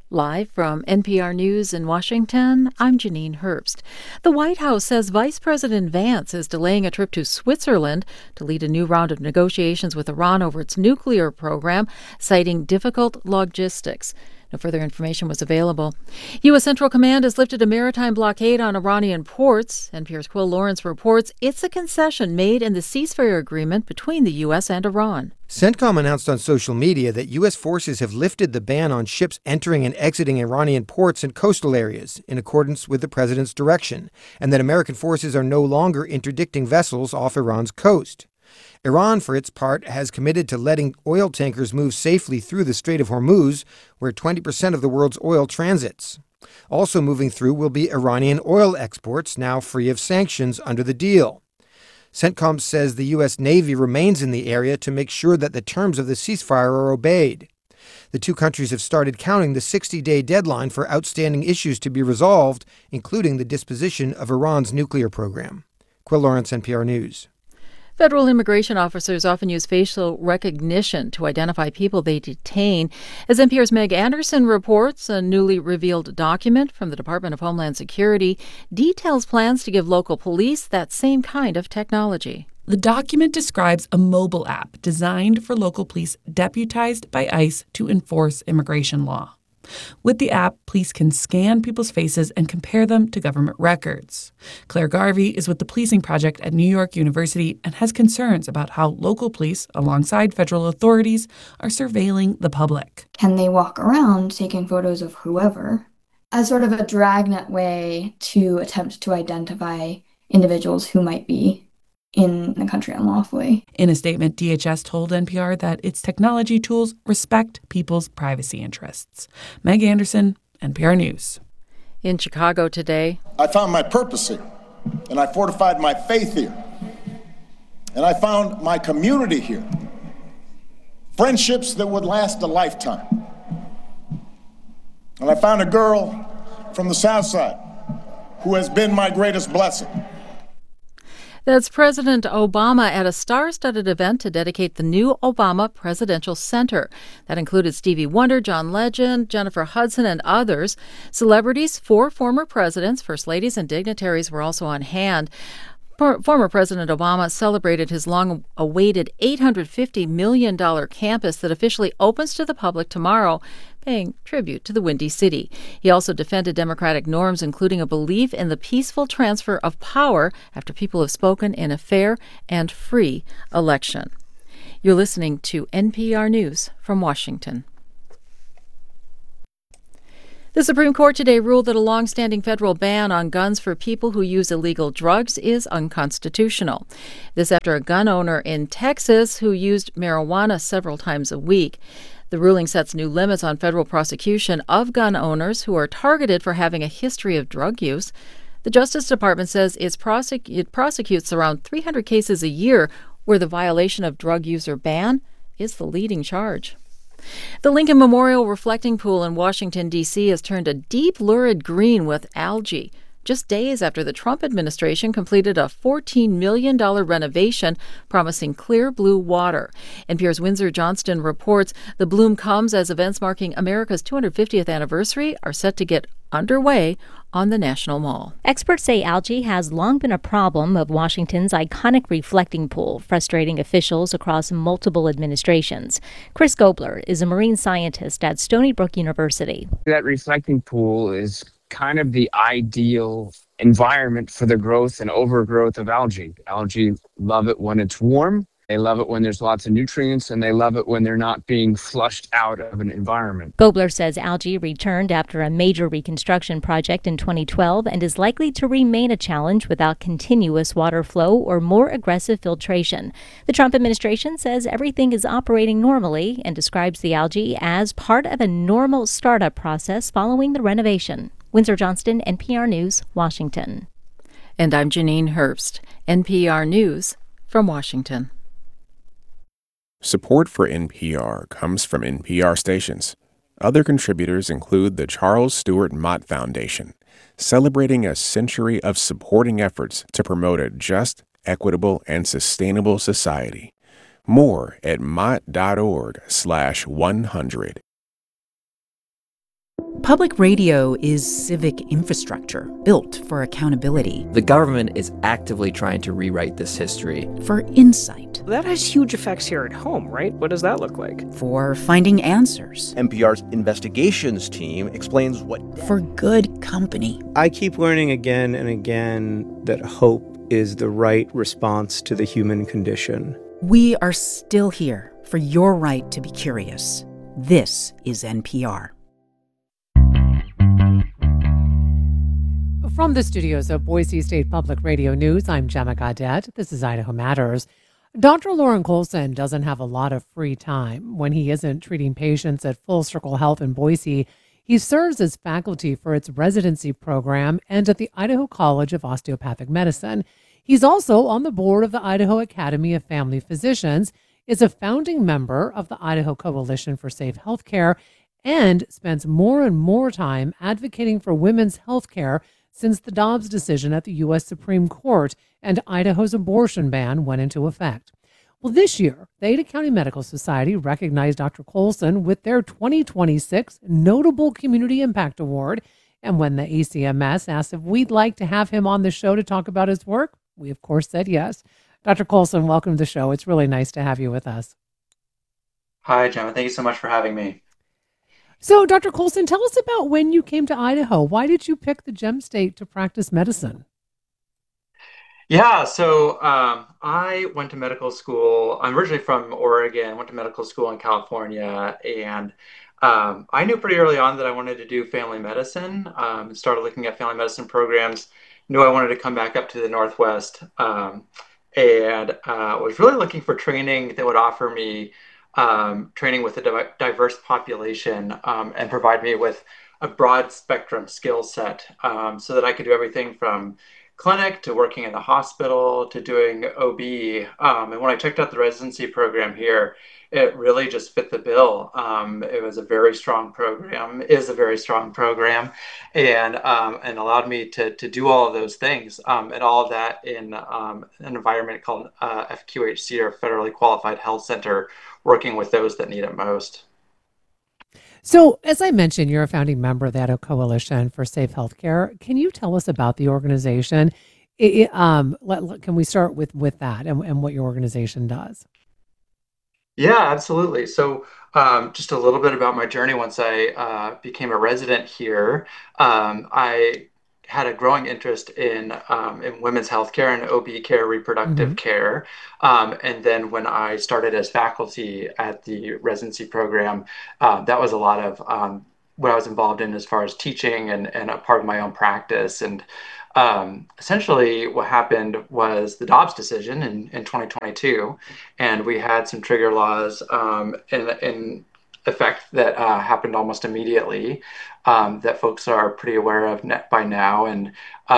Live from NPR News in Washington, I'm Janine Herbst. The White House says Vice President Vance is delaying a trip to Switzerland to lead a new round of negotiations with Iran over its nuclear program, citing difficult logistics. No further information was available. U.S. Central Command has lifted a maritime blockade on Iranian ports. NPR's Quill Lawrence reports it's a concession made in the ceasefire agreement between the U.S. and Iran. CENTCOM announced on social media that U.S. forces have lifted the ban on ships entering and exiting Iranian ports and coastal areas in accordance with the president's direction, and that American forces are no longer interdicting vessels off Iran's coast. Iran, for its part, has committed to letting oil tankers move safely through the Strait of Hormuz, where 20% of the world's oil transits. Also moving through will be Iranian oil exports, now free of sanctions under the deal. CENTCOM says the U.S. Navy remains in the area to make sure that the terms of the ceasefire are obeyed. The two countries have started counting the 60-day deadline for outstanding issues to be resolved, including the disposition of Iran's nuclear program. Quill Lawrence, NPR News. Federal immigration officers often use facial recognition to identify people they detain. As NPR's Meg Anderson reports, a newly revealed document from the Department of Homeland Security details plans to give local police that same kind of technology. The document describes a mobile app designed for local police deputized by ICE to enforce immigration law. With the app, police can scan people's faces and compare them to government records. Claire Garvey is with the Policing Project at New York University and has concerns about how local police, alongside federal authorities, are surveilling the public. Can they walk around taking photos of whoever as sort of a dragnet way to attempt to identify individuals who might be in the country unlawfully? In a statement, DHS told NPR that its technology tools respect people's privacy interests. Meg Anderson, NPR News. In Chicago today, I found my purpose here, and I fortified my faith here, and I found my community here. Friendships that would last a lifetime. And I found a girl from the South Side who has been my greatest blessing. That's President Obama at a star-studded event to dedicate the new Obama Presidential Center. That included Stevie Wonder, John Legend, Jennifer Hudson, and others. Celebrities, 4 former presidents, first ladies, and dignitaries were also on hand. Former President Obama celebrated his long-awaited $850 million campus that officially opens to the public tomorrow, paying tribute to the Windy City. He also defended democratic norms, including a belief in the peaceful transfer of power after people have spoken in a fair and free election. You're listening to NPR News from Washington. The Supreme Court today ruled that a long-standing federal ban on guns for people who use illegal drugs is unconstitutional. This after a gun owner in Texas who used marijuana several times a week. The ruling sets new limits on federal prosecution of gun owners who are targeted for having a history of drug use. The Justice Department says it prosecutes around 300 cases a year where the violation of drug user ban is the leading charge. The Lincoln Memorial Reflecting Pool in Washington, D.C. has turned a deep, lurid green with algae, just days after the Trump administration completed a $14 million renovation promising clear blue water. NPR's Windsor Johnston reports the bloom comes as events marking America's 250th anniversary are set to get underway on the National Mall. Experts say algae has long been a problem of Washington's iconic reflecting pool, frustrating officials across multiple administrations. Chris Gobler is a marine scientist at Stony Brook University. That reflecting pool is kind of the ideal environment for the growth and overgrowth of algae. Algae love it when it's warm. They love it when there's lots of nutrients, and they love it when they're not being flushed out of an environment. Gobler says algae returned after a major reconstruction project in 2012 and is likely to remain a challenge without continuous water flow or more aggressive filtration. The Trump administration says everything is operating normally and describes the algae as part of a normal startup process following the renovation. Windsor Johnston, NPR News, Washington. And I'm Janine Herbst, NPR News from Washington. Support for NPR comes from NPR stations. Other contributors include the Charles Stewart Mott Foundation, celebrating a century of supporting efforts to promote a just, equitable, and sustainable society. More at mott.org/100. Public radio is civic infrastructure built for accountability. The government is actively trying to rewrite this history. For insight. That has huge effects here at home, right? What does that look like? For finding answers. NPR's investigations team explains what... For good company. I keep learning again and again that hope is the right response to the human condition. We are still here for your right to be curious. This is NPR. From the studios of Boise State Public Radio News, I'm Gemma Gaudette. This is Idaho Matters. Dr. Loren Coulson doesn't have a lot of free time. When he isn't treating patients at Full Circle Health in Boise, he serves as faculty for its residency program and at the Idaho College of Osteopathic Medicine. He's also on the board of the Idaho Academy of Family Physicians, is a founding member of the Idaho Coalition for Safe Healthcare, and spends more and more time advocating for women's health care since the Dobbs decision at the U.S. Supreme Court and Idaho's abortion ban went into effect. Well, this year, the Ada County Medical Society recognized Dr. Coulson with their 2026 Notable Community Impact Award. And when the ACMS asked if we'd like to have him on the show to talk about his work, we, of course, said yes. Dr. Coulson, welcome to the show. It's really nice to have you with us. Hi, Gemma. Thank you so much for having me. So, Dr. Coulson, tell us about when you came to Idaho. Why did you pick the Gem State to practice medicine? Yeah, so I went to medical school. I'm originally from Oregon, went to medical school in California, and I knew pretty early on that I wanted to do family medicine. Started looking at family medicine programs, knew I wanted to come back up to the Northwest, and was really looking for training that would offer me training with a diverse population and provide me with a broad spectrum skill set so that I could do everything from clinic to working in the hospital to doing OB. And when I checked out the residency program here, it really just fit the bill. It was a very strong program, is a very strong program, and allowed me to do all of those things, and all of that in an environment called FQHC, or Federally Qualified Health Center, working with those that need it most. So, as I mentioned, you're a founding member of the Idaho Coalition for Safe Healthcare. Can you tell us about the organization? Can we start with that and what your organization does? Yeah, absolutely. So just a little bit about my journey. Once I became a resident here, I had a growing interest in women's health care and OB care, reproductive care. And then when I started as faculty at the residency program, that was a lot of what I was involved in as far as teaching and a part of my own practice. And essentially what happened was the Dobbs decision in 2022, and we had some trigger laws in effect that happened almost immediately that folks are pretty aware of by now. And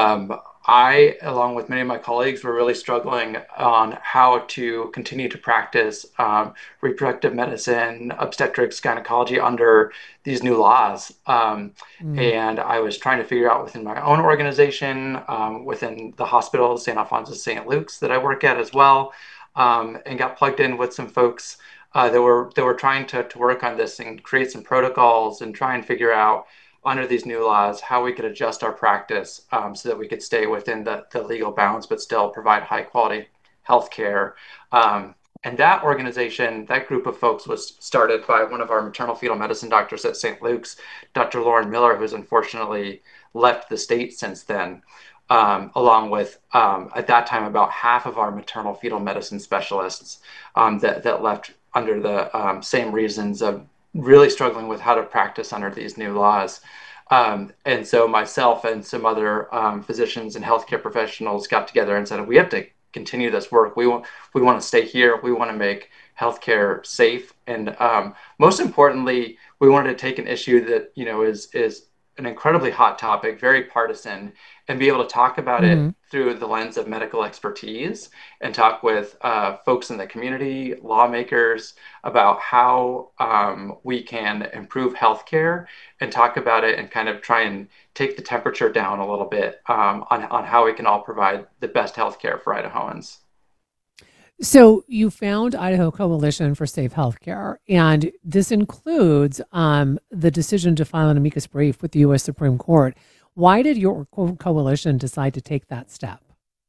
I, along with many of my colleagues, were really struggling on how to continue to practice reproductive medicine, obstetrics, gynecology under these new laws. And I was trying to figure out within my own organization, within the hospital, St. Alphonsus St. Luke's, that I work at as well, and got plugged in with some folks that were trying to work on this and create some protocols and try and figure out under these new laws how we could adjust our practice so that we could stay within the legal bounds but still provide high quality health care. And that organization, that group of folks, was started by one of our maternal fetal medicine doctors at St. Luke's, Dr. Lauren Miller, who's unfortunately left the state since then, along with, at that time, about half of our maternal fetal medicine specialists that left under the same reasons of really struggling with how to practice under these new laws. And so myself and some other physicians and healthcare professionals got together and said, we have to continue this work. We want to stay here. We want to make healthcare safe. And most importantly, we wanted to take an issue that, is an incredibly hot topic, very partisan, and be able to talk about it through the lens of medical expertise and talk with folks in the community, lawmakers, about how we can improve healthcare, and talk about it and kind of try and take the temperature down a little bit on how we can all provide the best healthcare for Idahoans. So you found Idaho Coalition for Safe Healthcare, and this includes the decision to file an amicus brief with the U.S. Supreme Court. Why did your coalition decide to take that step?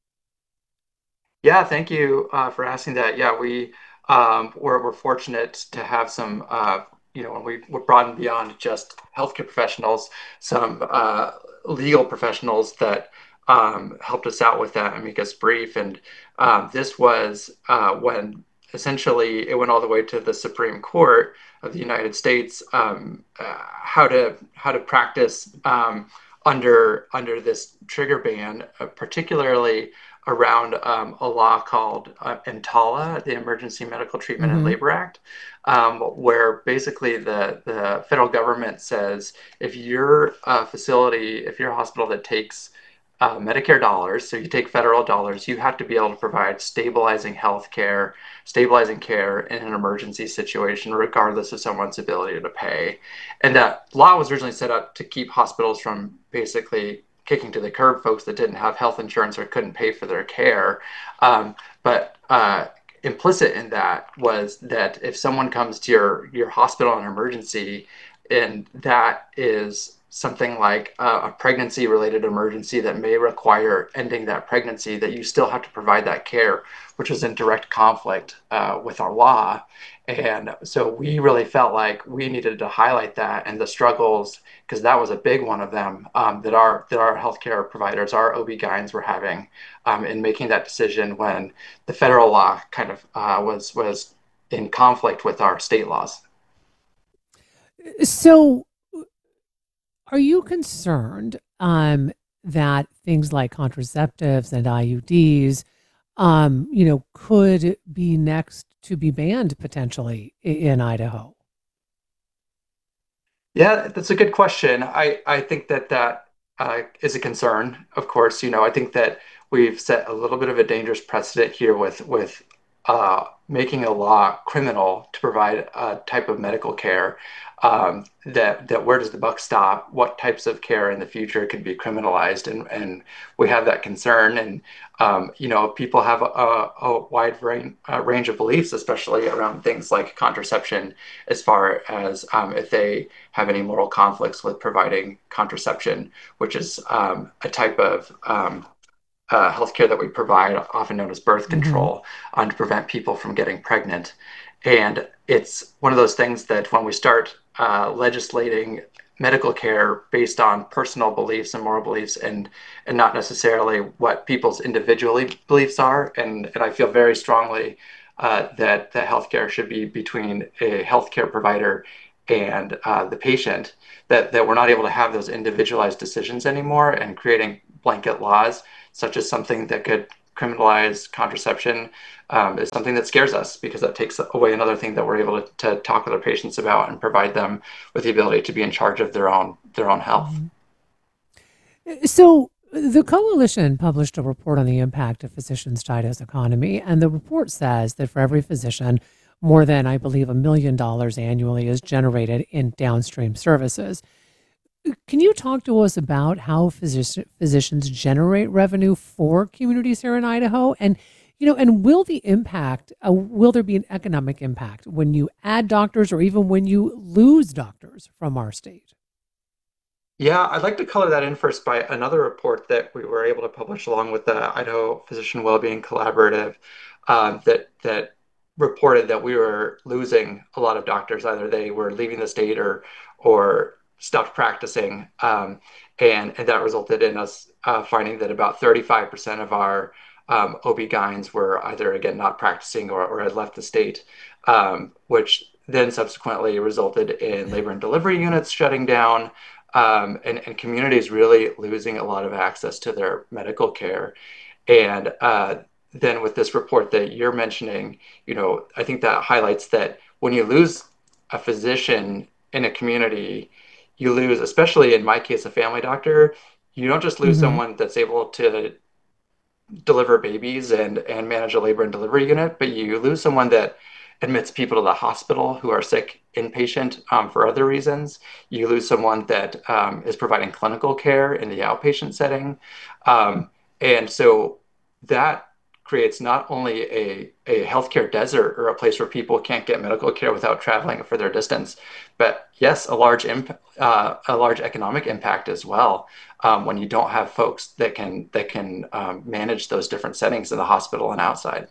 Yeah, thank you for asking that. Yeah, we're fortunate to have some, when we're broadened beyond just healthcare professionals, some legal professionals that helped us out with that amicus brief. And this was when essentially it went all the way to the Supreme Court of the United States, how to practice under this trigger ban, particularly around a law called EMTALA, the Emergency Medical Treatment and Labor Act, where basically the federal government says if you're a facility, if you're a hospital that takes Medicare dollars, so you take federal dollars, you have to be able to provide stabilizing care in an emergency situation, regardless of someone's ability to pay. And that law was originally set up to keep hospitals from basically kicking to the curb folks that didn't have health insurance or couldn't pay for their care. But implicit in that was that if someone comes to your hospital in an emergency, and that is something like a pregnancy-related emergency that may require ending that pregnancy, that you still have to provide that care, which is in direct conflict with our law. And so we really felt like we needed to highlight that and the struggles, because that was a big one of them, that our healthcare providers, our OB-GYNs were having in making that decision when the federal law kind of was in conflict with our state laws. So are you concerned that things like contraceptives and IUDs, could be next to be banned potentially in Idaho? Yeah, that's a good question. I think that is a concern, of course. I think that we've set a little bit of a dangerous precedent here with making a law criminal to provide a type of medical care, that where does the buck stop? What types of care in the future could be criminalized? And we have that concern. And, people have a wide range of beliefs, especially around things like contraception, as far as if they have any moral conflicts with providing contraception, which is a type of healthcare that we provide, often known as birth control, to prevent people from getting pregnant. And it's one of those things that when we start legislating medical care based on personal beliefs and moral beliefs, and not necessarily what people's individual beliefs are, and I feel very strongly that healthcare should be between a healthcare provider and the patient, that we're not able to have those individualized decisions anymore, and creating blanket laws such as something that could criminalize contraception is something that scares us, because that takes away another thing that we're able to talk with our patients about and provide them with the ability to be in charge of their own health. So the coalition published a report on the impact of physicians to Idaho's economy, and the report says that for every physician, more than, I believe, $1 million annually is generated in downstream services. Can you talk to us about how physicians generate revenue for communities here in Idaho? And, and will there be an economic impact when you add doctors, or even when you lose doctors from our state? Yeah, I'd like to color that in first by another report that we were able to publish along with the Idaho Physician Wellbeing Collaborative, that reported that we were losing a lot of doctors. Either they were leaving the state or stopped practicing, and that resulted in us finding that about 35% of our OB-GYNs were either, again, not practicing or had left the state, which then subsequently resulted in labor and delivery units shutting down, and communities really losing a lot of access to their medical care. And then with this report that you're mentioning, I think that highlights that when you lose a physician in a community, you lose, especially in my case, a family doctor. You don't just lose someone that's able to deliver babies and manage a labor and delivery unit, but you lose someone that admits people to the hospital who are sick inpatient for other reasons. You lose someone that is providing clinical care in the outpatient setting. And so that creates not only a healthcare desert or a place where people can't get medical care without traveling a further distance, but yes, a large economic impact as well, when you don't have folks that can manage those different settings in the hospital and outside.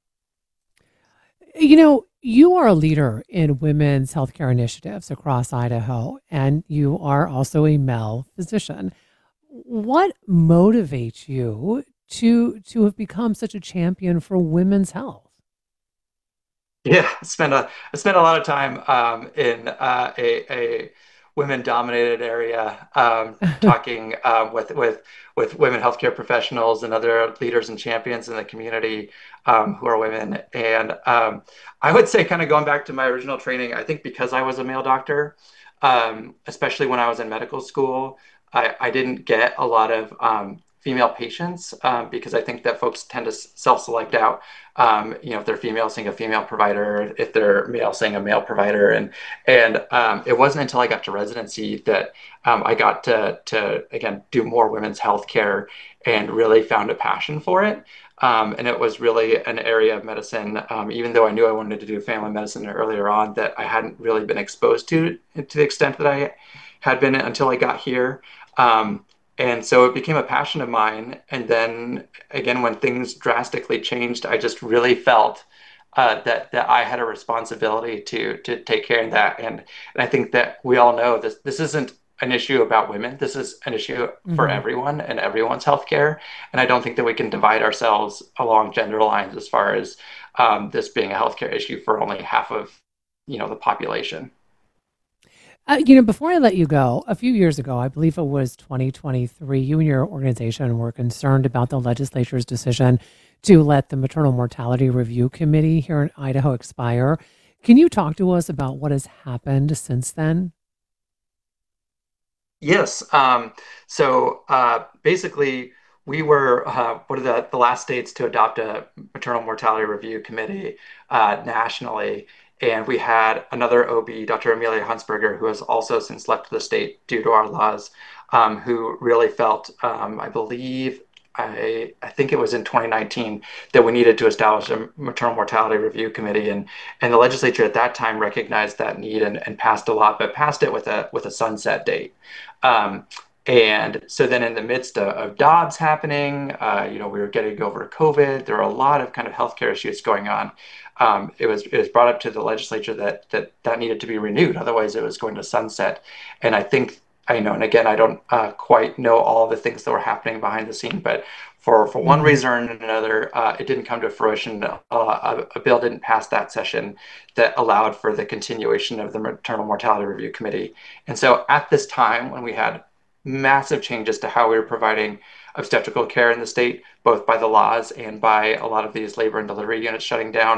You are a leader in women's healthcare initiatives across Idaho, and you are also a male physician. What motivates you to have become such a champion for women's health? Yeah, I spent a lot of time in a women-dominated area, talking with women healthcare professionals and other leaders and champions in the community, who are women. And I would say, kind of going back to my original training, I think because I was a male doctor, especially when I was in medical school, I didn't get a lot of female patients, because I think that folks tend to self-select out. If they're female, seeing a female provider, if they're male, seeing a male provider, and it wasn't until I got to residency that I got to again do more women's healthcare and really found a passion for it. And it was really an area of medicine, even though I knew I wanted to do family medicine earlier on, that I hadn't really been exposed to the extent that I had been until I got here. And so it became a passion of mine. And then again, when things drastically changed, I just really felt that I had a responsibility to take care of that. And I think that we all know this isn't an issue about women. This is an issue for everyone and everyone's healthcare. And I don't think that we can divide ourselves along gender lines as far as this being a healthcare issue for only half of the population. Before I let you go, a few years ago, I believe it was 2023, you and your organization were concerned about the legislature's decision to let the Maternal Mortality Review Committee here in Idaho expire. Can you talk to us about what has happened since then? Yes. Basically, we were one of the last states to adopt a maternal mortality review committee nationally. And we had another OB, Dr. Amelia Huntsberger, who has also since left the state due to our laws, who really felt, I think it was in 2019, that we needed to establish a maternal mortality review committee, and the legislature at that time recognized that need and passed a law, but passed it with a sunset date. And so then in the midst of Dobbs happening, we were getting over COVID. There were a lot of kind of healthcare issues going on. It was brought up to the legislature that needed to be renewed. Otherwise, it was going to sunset. And I think, and again, I don't quite know all the things that were happening behind the scene, but for one reason or another, it didn't come to fruition. A bill didn't pass that session that allowed for the continuation of the Maternal Mortality Review Committee. And so at this time, when we had massive changes to how we were providing obstetrical care in the state, both by the laws and by a lot of these labor and delivery units shutting down,